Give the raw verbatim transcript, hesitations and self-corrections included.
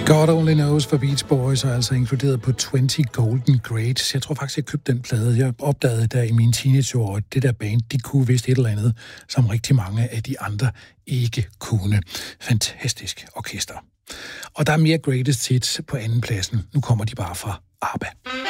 God Only Knows for Beach Boys er altså inkluderet på tyve Golden Greats. Jeg tror faktisk, jeg købte den plade. Jeg opdagede der i mine teenageår, at det der band, de kunne vist et eller andet, som rigtig mange af de andre ikke kunne. Fantastisk orkester. Og der er mere greatest hits på anden pladsen. Nu kommer de bare fra ABBA.